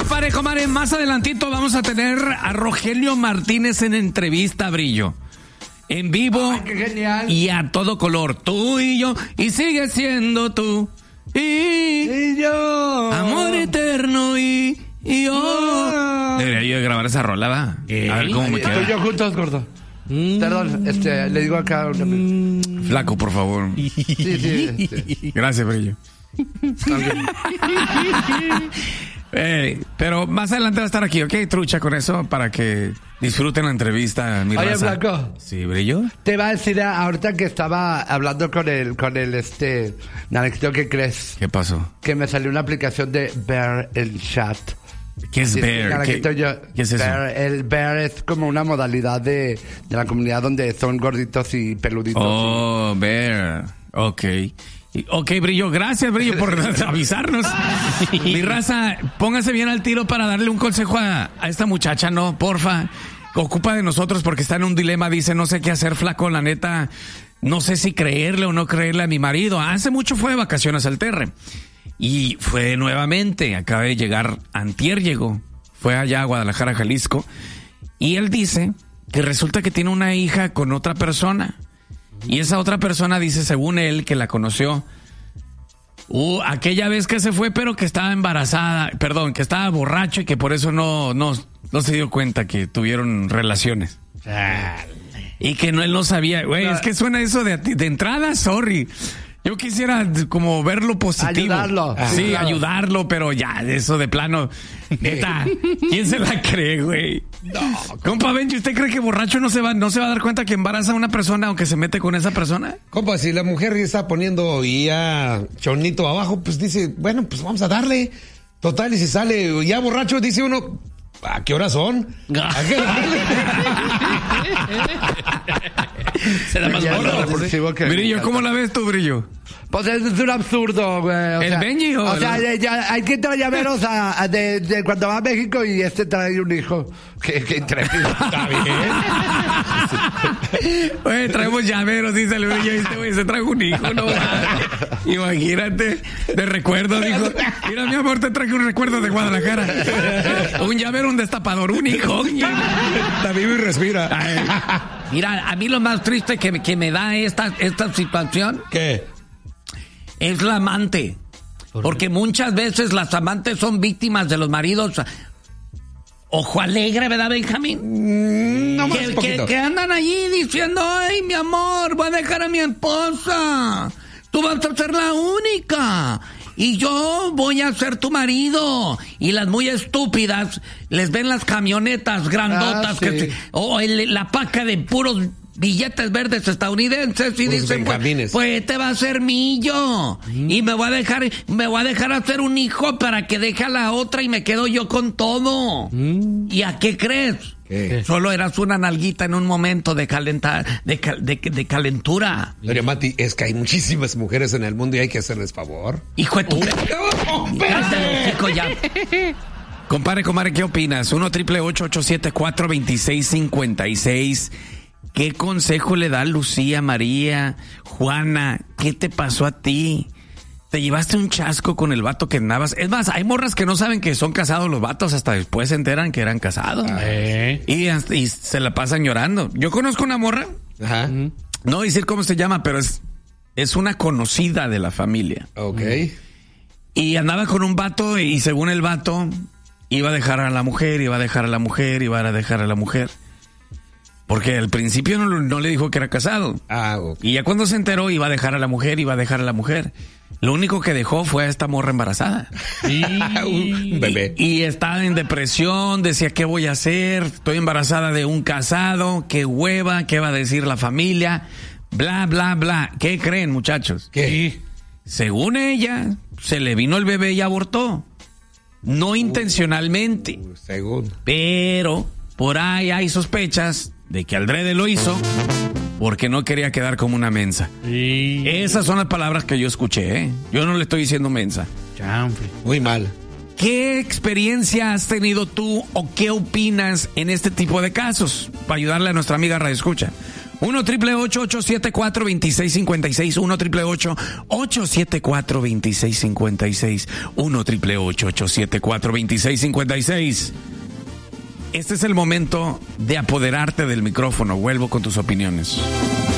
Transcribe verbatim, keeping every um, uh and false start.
Compare, comare, más adelantito vamos a tener a Rogelio Martínez en entrevista, Brillo. En vivo. Ay, qué genial. Y a todo color. Tú y yo. Y sigue siendo tú. Y, Y yo. amor eterno y, y yo. No. Debería yo grabar esa rola, ¿va? A ver cómo me Tú y queda. yo juntos, gordo. Mm. Perdón, este, le digo acá una vez. Flaco, por favor. Sí, sí, este. Gracias, Brillo. Eh, pero más adelante va a estar aquí, ¿ok? Trucha con eso para que disfruten la entrevista, mi Oye, raza. Flaco. Sí, Brillo. Te iba a decir ahorita que estaba hablando con el, con el, este, Naranjito, ¿qué crees? ¿Qué pasó? Que me salió una aplicación de Bear el Chat. ¿Qué es Sí, Bear? Naranjito, ¿Qué, yo- ¿qué es eso? Bear, el Bear es como una modalidad de, de la comunidad donde son gorditos y peluditos. Oh, Bear. Ok. Y- Ok, Brillo, gracias, Brillo, por avisarnos. Mi raza, póngase bien al tiro para darle un consejo a, a esta muchacha, ¿no? Porfa, ocupa de nosotros porque está en un dilema, dice, no sé qué hacer, flaco, la neta, no sé si creerle o no creerle a mi marido. Hace mucho fue de vacaciones al Terre. Y fue nuevamente, acaba de llegar, antier llegó, fue allá a Guadalajara, Jalisco, y él dice que resulta que tiene una hija con otra persona. Y esa otra persona dice, según él, que la conoció uh, aquella vez que se fue, pero que estaba embarazada, perdón, que estaba borracho y que por eso no, no, no se dio cuenta que tuvieron relaciones. Y que no, él no sabía, güey, es que suena eso de, de entrada, sorry. Yo quisiera como verlo positivo. Ayudarlo. Sí, Sí, claro. ayudarlo, pero ya, eso de plano. Neta, ¿quién se la cree, güey? No. Compa Benji, ¿usted cree que borracho no se va, no se va a dar cuenta que embaraza a una persona aunque se mete con esa persona? Compa, si la mujer ya está poniendo y ya chonito abajo, pues dice, bueno, pues vamos a darle. Total, y si sale ya borracho, dice uno, ¿a qué horas son? ¿A qué darle? Se da más Ya, gordo. no, repulsivo que- Brillo, ¿cómo la ves tú, Brillo? Pues es, es un absurdo, güey. O ¿El sea, Benji o O sea, el- ya, ya hay que traer llaveros a, a de, de cuando va a México y este trae un hijo. Qué, qué intrépido. Está bien. Oye, traemos llaveros, dice el Brillo, y este güey se trajo un hijo, no mames. Imagínate, de recuerdo, dijo, mira, mi amor, te traje un recuerdo de Guadalajara. Un llavero, un destapador, un hijo. Está vivo y respira. Ay, mira, a mí lo más triste que, me- que me da esta, esta situación ¿Qué? es la amante. Porque muchas veces las amantes son víctimas de los maridos. Ojo alegre, ¿verdad, Benjamín? Mm, no más que, un que, poquito. que andan allí diciendo, ay, mi amor, voy a dejar a mi esposa. Tú vas a ser la única. Y yo voy a ser tu marido. Y las muy estúpidas les ven las camionetas grandotas. Ah, sí. que se- o el- la paca de puros billetes verdes estadounidenses y Puros dicen, pues, benjamines. pues este va a ser millo. Y me voy a dejar, me voy a dejar hacer un hijo para que deje a la otra y me quedo yo con todo. ¿Y a qué crees? ¿Qué? Solo eras una nalguita en un momento de calentar, de, cal- de, de calentura. Doña Mati, es que hay muchísimas mujeres en el mundo y hay que hacerles favor. Hijo de tu... ¡Oh, Cállate el espérate! hocico ya. Compare, comare, ¿qué opinas? uno triple ocho ocho siete cuatro dos seis cinco seis. ¿Qué consejo le da Lucía, María, Juana? ¿Qué te pasó a ti? ¿Te llevaste un chasco con el vato que andabas? Es más, hay morras que no saben que son casados los vatos, hasta después se enteran que eran casados. Eh. Y, hasta- y se la pasan llorando. Yo conozco una morra, Ajá. no voy a decir cómo se llama, pero es, es una conocida de la familia. Ok. Y andaba con un vato y según el vato iba a dejar a la mujer, iba a dejar a la mujer, iba a dejar a la mujer. Porque al principio no, no le dijo que era casado. Ah, ok. Y ya cuando se enteró iba a dejar a la mujer, iba a dejar a la mujer. Lo único que dejó fue a esta morra embarazada. Un bebé. Y estaba en depresión, decía, ¿qué voy a hacer? Estoy embarazada de un casado, qué hueva, qué va a decir la familia, bla, bla, bla. ¿Qué creen, muchachos? ¿Qué? Según ella, se le vino el bebé y abortó. No intencionalmente, Uh, según. pero por ahí hay sospechas de que Aldrede lo hizo porque no quería quedar como una mensa. Sí. Esas son las palabras que yo escuché, ¿eh? Yo no le estoy diciendo mensa. Chanfle. Muy mal. ¿Qué experiencia has tenido tú o qué opinas en este tipo de casos? Para ayudarle a nuestra amiga Radio Escucha. uno triple ocho, ocho siete cuatro, dos seis cinco seis. uno triple ocho, ocho siete cuatro, dos seis cinco seis. uno triple ocho, ocho siete cuatro, dos seis cinco seis. Este es el momento de apoderarte del micrófono. Vuelvo con tus opiniones.